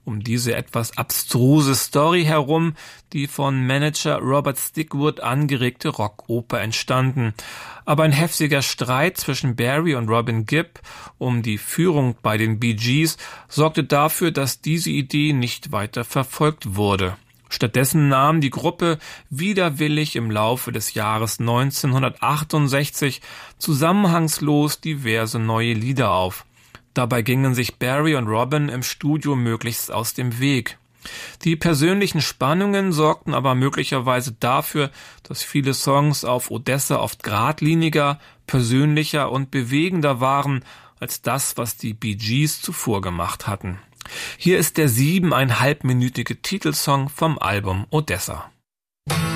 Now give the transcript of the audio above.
um diese etwas abstruse Story herum die von Manager Robert Stigwood angeregte Rockoper entstanden. Aber ein heftiger Streit zwischen Barry und Robin Gibb um die Führung bei den Bee Gees sorgte dafür, dass diese Idee nicht weiter verfolgt wurde. Stattdessen nahm die Gruppe widerwillig im Laufe des Jahres 1968 zusammenhangslos diverse neue Lieder auf. Dabei gingen sich Barry und Robin im Studio möglichst aus dem Weg. Die persönlichen Spannungen sorgten aber möglicherweise dafür, dass viele Songs auf Odessa oft geradliniger, persönlicher und bewegender waren als das, was die Bee Gees zuvor gemacht hatten. Hier ist der 7,5-minütige Titelsong vom Album Odessa.